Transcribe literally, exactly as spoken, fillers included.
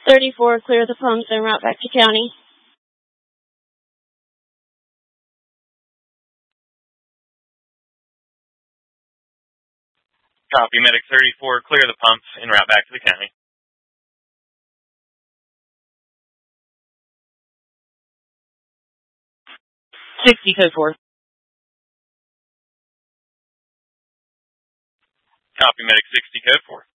thirty-four, clear the pumps and route back to county. Copy, medic thirty-four, clear the pumps and route back to the county. sixty, code four. Copy, medic sixty, code four.